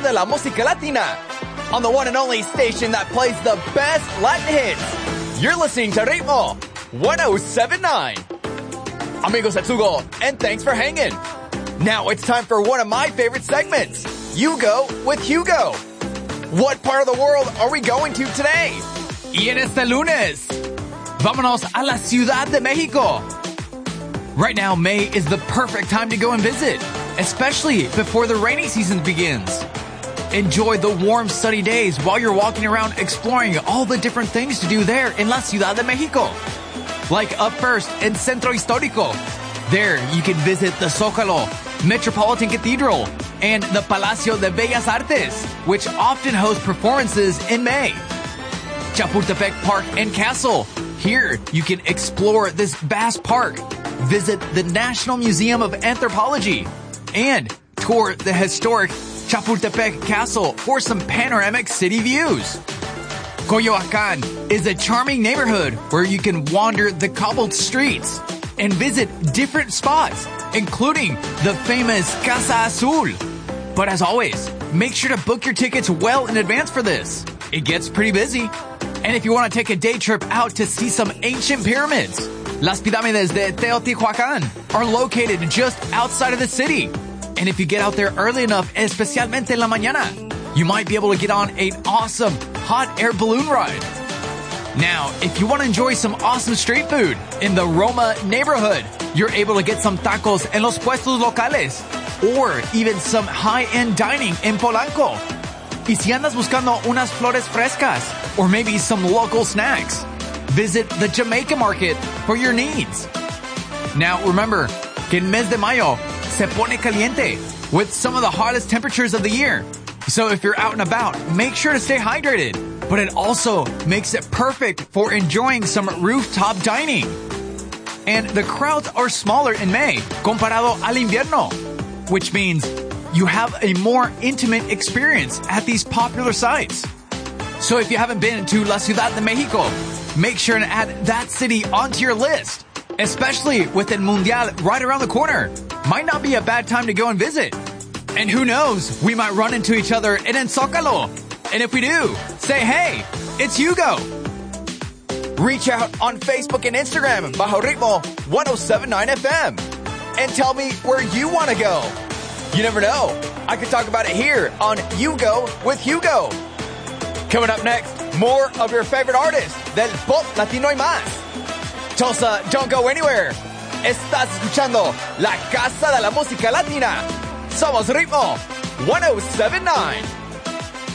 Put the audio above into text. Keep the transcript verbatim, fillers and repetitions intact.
de la Música Latina, on the one and only station that plays the best Latin hits. You're listening to Ritmo one oh seven point nine. Amigos Atsugo, and thanks for hanging. Now it's time for one of my favorite segments, You Go with Hugo. What part of the world are we going to today? Y en este lunes, vámonos a la Ciudad de Mexico. Right now, May is the perfect time to go and visit, especially before the rainy season begins. Enjoy the warm, sunny days while you're walking around exploring all the different things to do there in la Ciudad de Mexico. Like up first in Centro Histórico. There, you can visit the Zócalo, Metropolitan Cathedral, and the Palacio de Bellas Artes, which often host performances in May. Chapultepec Park and Castle. Here, you can explore this vast park, visit the National Museum of Anthropology, and tour the historic Chapultepec Castle for some panoramic city views. Coyoacán is a charming neighborhood where you can wander the cobbled streets and visit different spots, including the famous Casa Azul. But as always, make sure to book your tickets well in advance for this. It gets pretty busy. And if you want to take a day trip out to see some ancient pyramids, Las Pirámides de Teotihuacan are located just outside of the city. And if you get out there early enough, especialmente en la mañana, you might be able to get on an awesome hot air balloon ride. Now, if you want to enjoy some awesome street food in the Roma neighborhood, you're able to get some tacos en los puestos locales, or even some high-end dining in Polanco. Y si andas buscando unas flores frescas, or maybe some local snacks, visit the Jamaica Market for your needs. Now, remember que el mes de mayo se pone caliente with some of the hottest temperatures of the year. So if you're out and about, make sure to stay hydrated. But it also makes it perfect for enjoying some rooftop dining. And the crowds are smaller in May comparado al invierno, which means you have a more intimate experience at these popular sites. So if you haven't been to La Ciudad de Mexico, make sure and add that city onto your list, especially with El Mundial right around the corner. Might not be a bad time to go and visit. And who knows, we might run into each other in El Zócalo. And if we do, say, hey, it's Hugo. Reach out on Facebook and Instagram, Bajo Ritmo one oh seven point nine F M. And tell me where you want to go. You never know. I could talk about it here on You Go with Hugo. Coming up next, more of your favorite artists del pop latino y más. Tulsa, don't go anywhere. Estás escuchando La Casa de la Música Latina. Somos Ritmo one oh seven point nine.